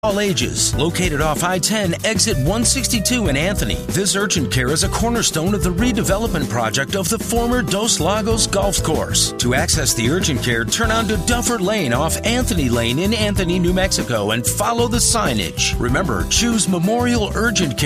all ages. Located off I-10, exit 162 in Anthony, this urgent care is a cornerstone of the redevelopment project of the former Dos Lagos Golf Course. To access the urgent care, turn onto Dufford Lane off Anthony Lane in Anthony, New Mexico, and follow the signage. Remember, choose Memorial Urgent Care.